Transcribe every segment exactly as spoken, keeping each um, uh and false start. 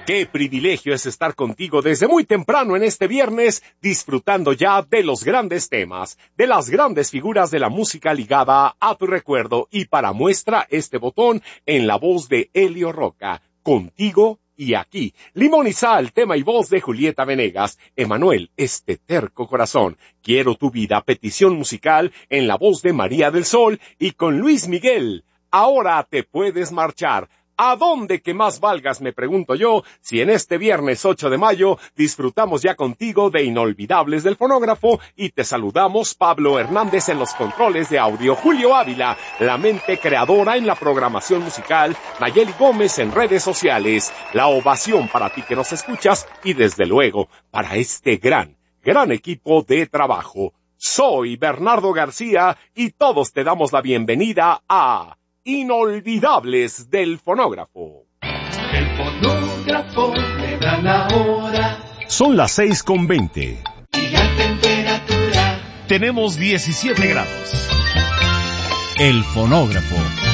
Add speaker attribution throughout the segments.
Speaker 1: Qué privilegio es estar contigo desde muy temprano en este viernes, disfrutando ya de los grandes temas, de las grandes figuras de la música ligada a tu recuerdo. Y para muestra este botón en la voz de Elio Roca, contigo y aquí. Limón y Sal, tema y voz de Julieta Venegas. Emanuel, este terco corazón. Quiero tu vida, petición musical en la voz de María del Sol y con Luis Miguel. Ahora te puedes marchar. ¿A dónde que más valgas? Me pregunto yo, si en este viernes ocho de mayo disfrutamos ya contigo de Inolvidables del Fonógrafo y te saludamos Pablo Hernández en los controles de audio, Julio Ávila, la mente creadora en la programación musical, Nayeli Gómez en redes sociales, la ovación para ti que nos escuchas y desde luego para este gran, gran equipo de trabajo. Soy Bernardo García y todos te damos la bienvenida a Inolvidables del Fonógrafo.
Speaker 2: El fonógrafo le da la hora.
Speaker 1: Son las seis con veinte.
Speaker 2: Y la temperatura.
Speaker 1: Tenemos diecisiete grados.
Speaker 3: El Fonógrafo.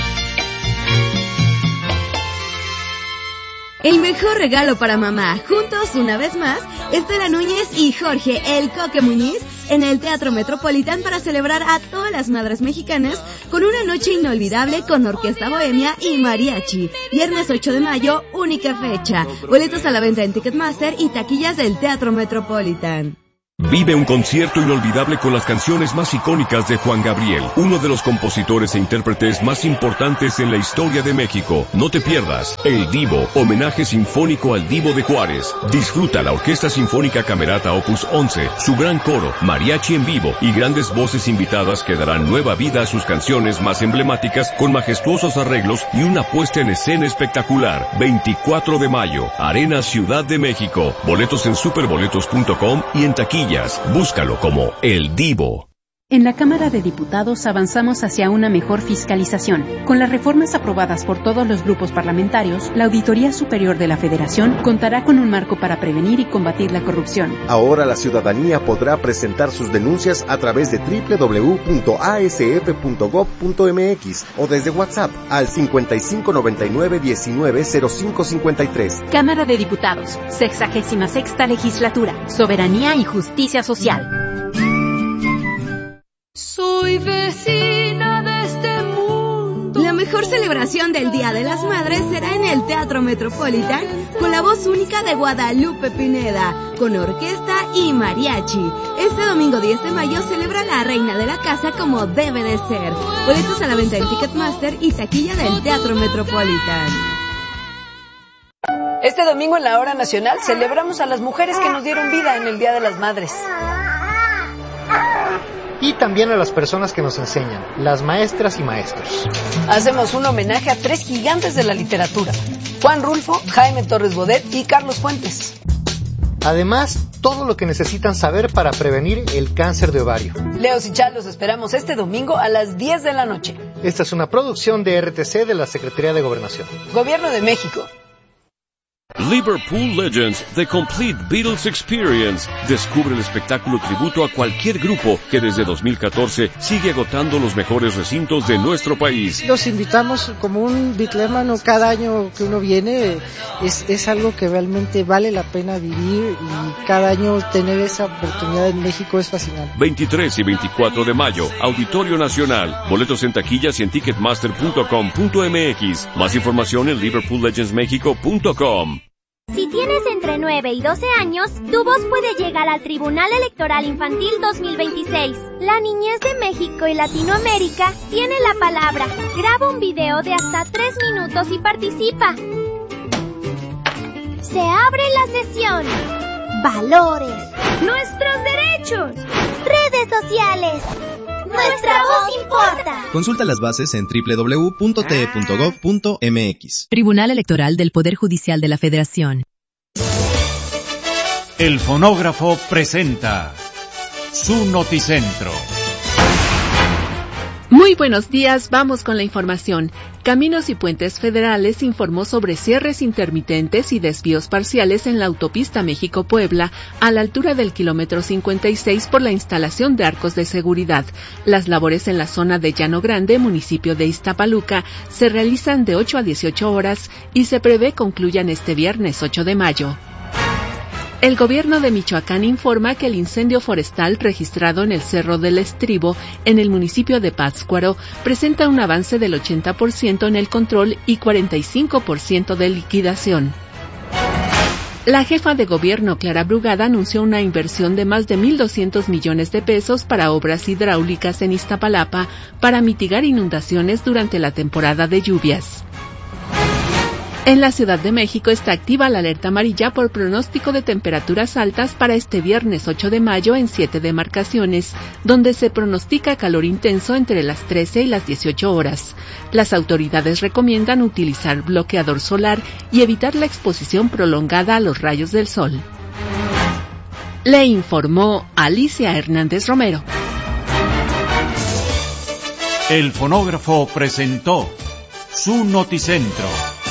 Speaker 4: El mejor regalo para mamá. Juntos, una vez más, Estela Núñez y Jorge El Coque Muñiz en el Teatro Metropolitan para celebrar a todas las madres mexicanas con una noche inolvidable con orquesta bohemia y mariachi. Viernes ocho de mayo, única fecha. Boletos a la venta en Ticketmaster y taquillas del Teatro Metropolitan.
Speaker 5: Vive un concierto inolvidable con las canciones más icónicas de Juan Gabriel, uno de los compositores e intérpretes más importantes en la historia de México. No te pierdas El Divo, homenaje sinfónico al Divo de Juárez. Disfruta la Orquesta Sinfónica Camerata Opus once, su gran coro, mariachi en vivo y grandes voces invitadas que darán nueva vida a sus canciones más emblemáticas con majestuosos arreglos y una puesta en escena espectacular. veinticuatro de mayo, Arena Ciudad de México. Boletos en superboletos punto com y en taquilla. Búscalo como El Divo.
Speaker 6: En la Cámara de Diputados avanzamos hacia una mejor fiscalización. Con las reformas aprobadas por todos los grupos parlamentarios, la Auditoría Superior de la Federación contará con un marco para prevenir y combatir la corrupción.
Speaker 7: Ahora la ciudadanía podrá presentar sus denuncias a través de doble u doble u doble u punto a s f punto gob punto m x o desde WhatsApp al cincuenta y cinco noventa y nueve diecinueve cero cinco cincuenta y tres.
Speaker 6: Cámara de Diputados, sexagésima sexta legislatura, soberanía y justicia social.
Speaker 8: Soy vecina de este mundo.
Speaker 4: La mejor celebración del Día de las Madres será en el Teatro Metropolitan con la voz única de Guadalupe Pineda, con orquesta y mariachi. Este domingo diez de mayo celebra la reina de la casa como debe de ser. Boletos a la venta en Ticketmaster y taquilla del Teatro Metropolitan.
Speaker 9: Este domingo en la Hora Nacional celebramos a las mujeres que nos dieron vida en el Día de las Madres.
Speaker 10: Y también a las personas que nos enseñan, las maestras y maestros.
Speaker 9: Hacemos un homenaje a tres gigantes de la literatura: Juan Rulfo, Jaime Torres Bodet y Carlos Fuentes.
Speaker 10: Además, todo lo que necesitan saber para prevenir el cáncer de ovario.
Speaker 9: Leos y Chal los esperamos este domingo a las diez de la noche.
Speaker 10: Esta es una producción de R T C de la Secretaría de Gobernación.
Speaker 9: Gobierno de México.
Speaker 5: Liverpool Legends, The Complete Beatles Experience. Descubre el espectáculo tributo a cualquier grupo que desde dos mil catorce sigue agotando los mejores recintos de nuestro país.
Speaker 11: Los invitamos como un bitlémano cada año que uno viene. Es, es algo que realmente vale la pena vivir y cada año tener esa oportunidad en México es fascinante.
Speaker 5: veintitrés y veinticuatro de mayo, Auditorio Nacional. Boletos en taquillas y en ticketmaster punto com punto m x. Más información en liverpool legends mexico punto com.
Speaker 12: Si tienes entre nueve y doce años, tu voz puede llegar al Tribunal Electoral Infantil dos mil veintiséis. La niñez de México y Latinoamérica tiene la palabra. Graba un video de hasta tres minutos y participa. Se abre la sesión. Valores. Nuestros derechos. Redes sociales. Nuestra voz importa.
Speaker 13: Consulta las bases en doble u doble u doble u punto t e punto gob punto m x.
Speaker 14: Tribunal Electoral del Poder Judicial de la Federación.
Speaker 3: El Fonógrafo presenta su Noticentro.
Speaker 15: Muy buenos días, vamos con la información. Caminos y Puentes Federales informó sobre cierres intermitentes y desvíos parciales en la autopista México-Puebla a la altura del kilómetro cincuenta y seis por la instalación de arcos de seguridad. Las labores en la zona de Llano Grande, municipio de Iztapaluca, se realizan de ocho a dieciocho horas y se prevé concluyan este viernes ocho de mayo. El gobierno de Michoacán informa que el incendio forestal registrado en el Cerro del Estribo, en el municipio de Pátzcuaro, presenta un avance del ochenta por ciento en el control y cuarenta y cinco por ciento de liquidación. La jefa de gobierno, Clara Brugada, anunció una inversión de más de mil doscientos millones de pesos para obras hidráulicas en Iztapalapa para mitigar inundaciones durante la temporada de lluvias. En la Ciudad de México está activa la alerta amarilla por pronóstico de temperaturas altas para este viernes ocho de mayo en siete demarcaciones, donde se pronostica calor intenso entre las trece y las dieciocho horas. Las autoridades recomiendan utilizar bloqueador solar y evitar la exposición prolongada a los rayos del sol. Le informó Alicia Hernández Romero.
Speaker 3: El fonógrafo presentó su noticentro.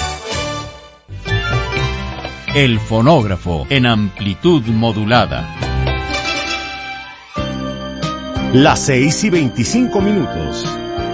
Speaker 3: El fonógrafo en amplitud modulada.
Speaker 1: Las seis y veinticinco minutos.